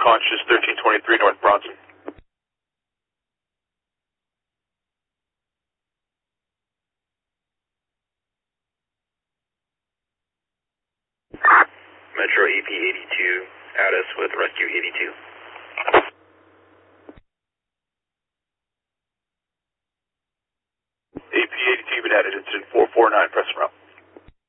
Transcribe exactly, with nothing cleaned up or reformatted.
unconscious, thirteen twenty-three North Bronson. Metro A P eighty-two, add us with Rescue eighty-two. A P eighty-two, been added, incident four four nine, press route.